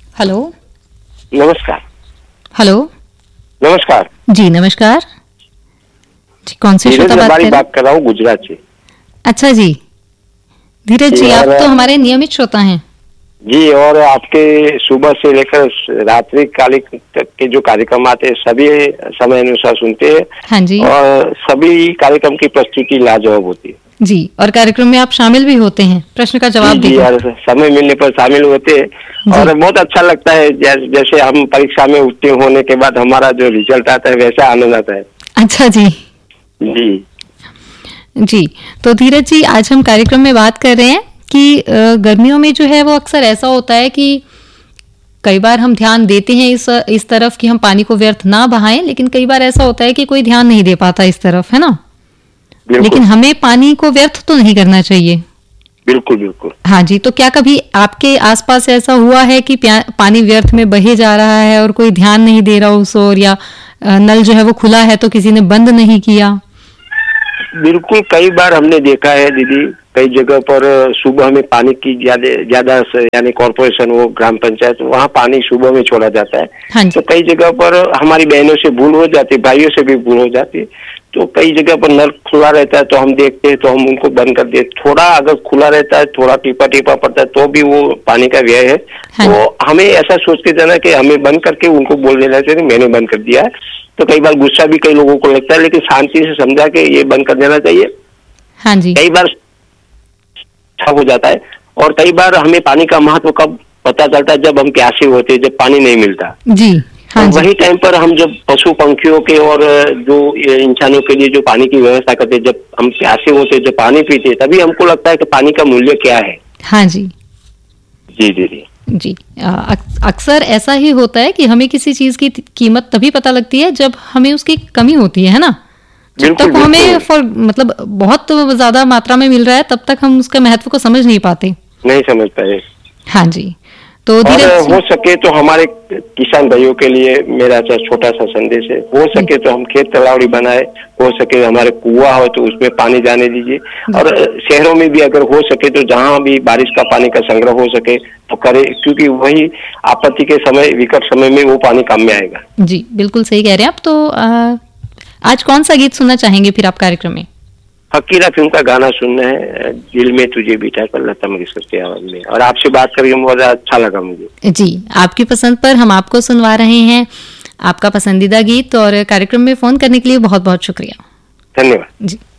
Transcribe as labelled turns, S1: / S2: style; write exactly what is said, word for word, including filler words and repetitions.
S1: Hello.
S2: नमस्कार।
S1: Hello.
S2: नमस्कार
S1: जी नमस्कार जी, कौन से श्रोता बात कर रहे हैं?
S2: बात कर रहा हूँ गुजरात से।
S1: अच्छा जी, धीरज जी, आप तो हमारे नियमित श्रोता हैं।
S2: जी, और आपके सुबह से लेकर रात्रि कालिक तक के जो कार्यक्रम आते हैं सभी समय अनुसार सुनते हैं।
S1: हाँ जी।
S2: और सभी कार्यक्रम की प्रस्तुति लाजवाब होती है
S1: जी, और कार्यक्रम में आप शामिल भी होते हैं, प्रश्न का जवाब
S2: जी,
S1: देकर।
S2: जी, समय मिलने पर शामिल होते हैं और बहुत अच्छा लगता है। जैसे हम परीक्षा में उत्तीर्ण होने के बाद हमारा जो रिजल्ट आता है वैसा आनंद आता है।
S1: अच्छा जी।
S2: जी
S1: जी, तो धीरज जी, आज हम कार्यक्रम में बात कर रहे हैं कि गर्मियों में जो है वो अक्सर ऐसा होता है कि कई बार हम ध्यान देते हैं इस इस तरफ कि हम पानी को व्यर्थ ना बहाएं, लेकिन कई बार ऐसा होता है कि कोई ध्यान नहीं दे पाता इस तरफ, है ना? लेकिन हमें पानी को व्यर्थ तो नहीं करना चाहिए।
S2: बिल्कुल बिल्कुल।
S1: हाँ जी, तो क्या कभी आपके आसपास ऐसा हुआ है कि पानी व्यर्थ में बहे जा रहा है और कोई ध्यान नहीं दे रहा उस ओर, या नल जो है वो खुला है तो किसी ने बंद नहीं किया?
S2: बिल्कुल, कई बार हमने देखा है दीदी, कई जगह पर सुबह में पानी की ज्यादा ज्यादा यानी कॉर्पोरेशन हो, ग्राम पंचायत, वहाँ पानी सुबह में छोड़ा जाता है।
S1: हाँ
S2: तो कई जगह पर हमारी बहनों से भूल हो जाती है, भाइयों से भी भूल हो जाती है। तो कई जगह पर नल खुला रहता है तो हम देखते हैं तो हम उनको बंद कर देते। थोड़ा अगर खुला रहता है, थोड़ा टीपा टीपा पड़ता है तो भी वो पानी का व्यय है। हाँ। तो हमें ऐसा सोच के जाना कि हमें बंद करके उनको बोल देना चाहिए मैंने बंद कर दिया है। तो कई बार गुस्सा भी कई लोगों को लगता है, लेकिन शांति से समझा के ये बंद कर देना चाहिए।
S1: हाँ जी।
S2: कई बार हो जाता है और कई बार हमें पानी का महत्व कब पता चलता है, जब हम प्यासे होते हैं, जब पानी नहीं मिलता
S1: जी। हाँ जी।
S2: वही टाइम पर हम जब पशु पंखियों के और जो इंसानों के लिए जो पानी की व्यवस्था करते, जब हम प्यासे होते, जब पानी पीते, तभी हमको लगता है कि पानी का मूल्य क्या है।
S1: हाँ जी।
S2: जी जी जी
S1: जी, अक्सर ऐसा ही होता है कि हमें किसी चीज की कीमत तभी पता लगती है जब हमें उसकी कमी होती है, है ना? जब तक हमें फॉर मतलब बहुत ज्यादा मात्रा में मिल रहा है तब तक हम उसके महत्व को समझ नहीं पाते,
S2: नहीं समझ पाए।
S1: हाँ जी। तो
S2: और हो सके तो हमारे किसान भाइयों के लिए मेरा छोटा सा संदेश है, हो सके तो हम खेत तलावड़ी बनाए, हो सके हमारे कुआं हो तो उसमें पानी जाने दीजिए। और शहरों में भी अगर हो सके तो जहाँ भी बारिश का पानी का संग्रह हो सके तो करे, क्योंकि वही आपत्ति के समय, विकट समय में वो पानी काम में आएगा।
S1: जी बिल्कुल सही कह रहे हैं आप। तो आ, आज कौन सा गीत सुनना चाहेंगे फिर आप कार्यक्रम में?
S2: फकीरा फिल्म का गाना सुनना है, दिल में तुझे बिठा कर, लता मंगेशकर की आवाज में। और आपसे बात करके बहुत अच्छा लगा मुझे।
S1: जी, आपकी पसंद पर हम आपको सुनवा रहे हैं आपका पसंदीदा गीत, और कार्यक्रम में फोन करने के लिए बहुत बहुत शुक्रिया।
S2: धन्यवाद
S1: जी।